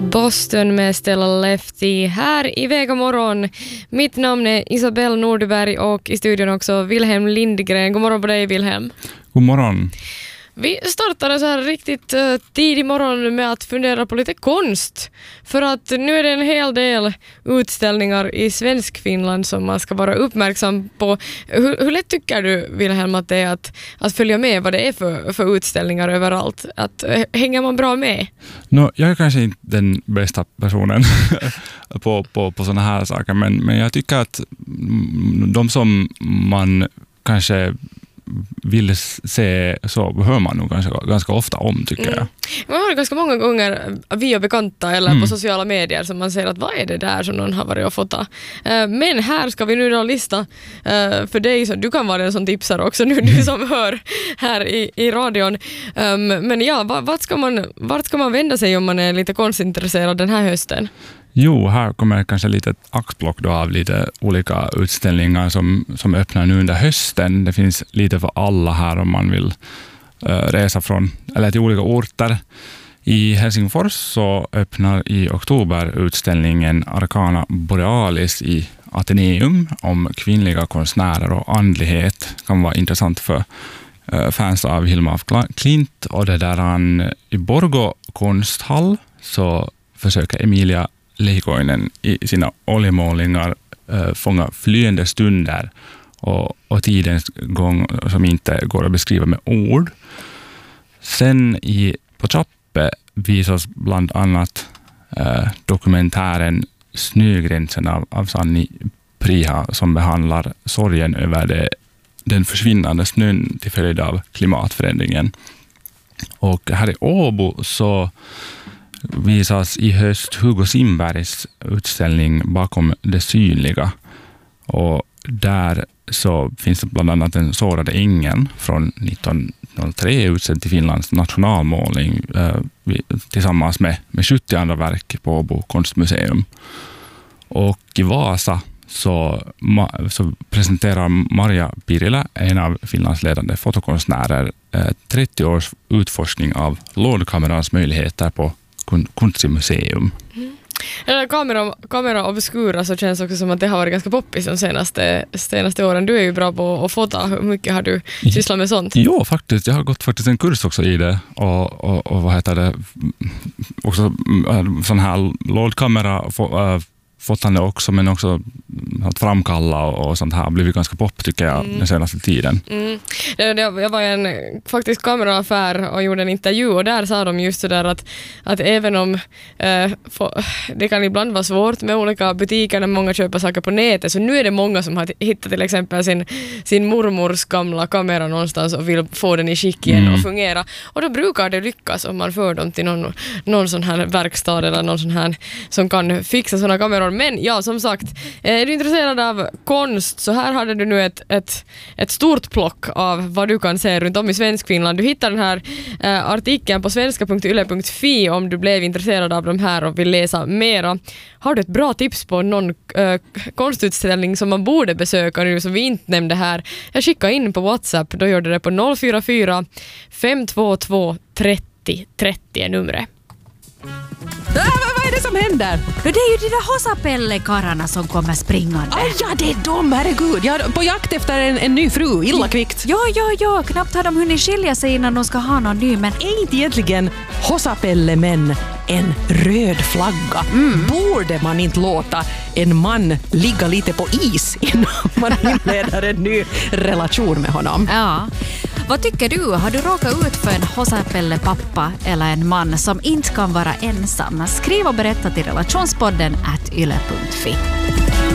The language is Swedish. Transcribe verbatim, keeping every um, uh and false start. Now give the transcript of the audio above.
Boston med Stella Lefty här i Vega morgon. Mitt namn är Isabelle Nordberg och i studion också Wilhelm Lindgren. God morgon på dig, Wilhelm. God morgon. Vi startade så här riktigt uh, tidig morgon med att fundera på lite konst. För att nu är det en hel del utställningar i Svenskfinland som man ska vara uppmärksam på. Hur, hur lätt tycker du, Wilhelm, att det är att, att följa med vad det är för, för utställningar överallt? Att, uh, hänger man bra med? No, jag är kanske inte den bästa personen på, på, på sådana här saker, men, men jag tycker att de som man kanske vill se så hör man nog ganska, ganska ofta om, tycker mm. jag. Man har ganska många gånger via bekanta eller mm. på sociala medier som man ser att vad är det där som någon har varit och fota. Men här ska vi nu då lista för dig, så du kan vara den som tipsar också nu, du som hör här i, i radion. Men ja, vart ska man, vart ska man vända sig om man är lite konstintresserad den här hösten? Jo, här kommer kanske lite ett axplock då av lite olika utställningar som, som öppnar nu under hösten. Det finns lite för alla här om man vill uh, resa från eller till olika orter. I Helsingfors så öppnar i oktober utställningen Arcana Borealis i Ateneum om kvinnliga konstnärer och andlighet. Det kan vara intressant för uh, fans av Hilma af Klint, och det där han i Borgå konsthall så försöker Emilia Leikoinen i sina oljemålningar äh, fånga flyende stunder och, och tidens gång som inte går att beskriva med ord. Sen i, på Chappe visas bland annat äh, dokumentären Snögränsen av, av Sanni Priha som behandlar sorgen över det, den försvinnande snön till följd av klimatförändringen. Och här i Åbo så visas i höst Hugo Simbergs utställning Bakom det synliga, och där så finns det bland annat den sårade ängen från nittonhundratre utsedd till Finlands nationalmålning eh, tillsammans med, med sjuttio andra verk på Åbo konstmuseum. Och i Vasa så, ma, så presenterar Maria Pirilä, en av Finlands ledande fotokonstnärer, eh, trettio års utforskning av lådkamerans möjligheter på konstmuseum. Mm. Eller kamera, kamera obscura så känns också som att det har varit ganska poppis de senaste, senaste åren. Du är ju bra på att fota. Hur mycket har du sysslat med sånt? Jo, faktiskt. Jag har gått faktiskt en kurs också i det. Och, och, och vad heter det? Också sån här lådkamera fotande också, men också att framkalla och sånt här har blivit ganska pop, tycker jag, mm. den senaste tiden. Mm. Jag var i en faktiskt kameraaffär och gjorde en intervju, och där sa de just sådär att, att även om eh, få, det kan ibland vara svårt med olika butiker när många köper saker på nätet, så nu är det många som har hittat till exempel sin, sin mormors gamla kamera någonstans och vill få den i skick igen mm. och fungera. Och då brukar det lyckas om man för dem till någon, någon sån här verkstad eller någon sån här som kan fixa såna kameror. Men ja, som sagt, är du intresserad av konst så här hade du nu ett, ett, ett stort plock av vad du kan se runt om i Svenskfinland. Du hittar den här äh, artikeln på svenska punkt yle punkt fi om du blev intresserad av de här och vill läsa mera. Har du ett bra tips på någon äh, konstutställning som man borde besöka nu som vi inte nämnde här? Jag skickar in på WhatsApp, då gör du det på noll fyra fyra fem två två trettio trettio numret. Äh, vad är det som händer? Det är ju de där Hosapelle-karlarna som kommer springande. Aj, ja, det är de, herregud. Jag är på jakt efter en, en ny fru, illa kvickt. Ja, ja, ja. Knappt har de hunnit skilja sig innan de ska ha någon ny, men... Är inte egentligen Hosapelle-män en röd flagga? Mm. Borde man inte låta en man ligga lite på is innan man inleder en ny relation med honom? Ja. Vad tycker du? Har du råkat ut för en Hosapelle-pappa eller en man som inte kan vara ensam? Skriv och berätta till relationspodden at yle punkt fi.